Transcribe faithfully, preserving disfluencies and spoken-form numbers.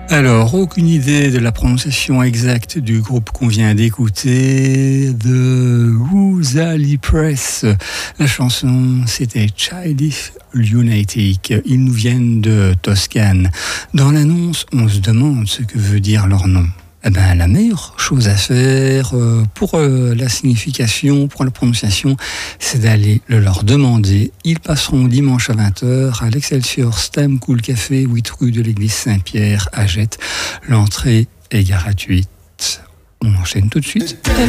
Alors, aucune idée de la prononciation exacte du groupe qu'on vient d'écouter, The Rosalie Press. La chanson, c'était Childish Lunatic. Ils nous viennent de Toscane. Dans l'annonce, on se demande ce que veut dire leur nom. Eh ben, la meilleure chose à faire euh, pour euh, la signification, pour la prononciation, c'est d'aller le leur demander. Ils passeront dimanche à vingt heures à l'Excelsior Stem Cool Café, huit rue de l'église Saint-Pierre à Jette. L'entrée est gratuite. On enchaîne tout de suite.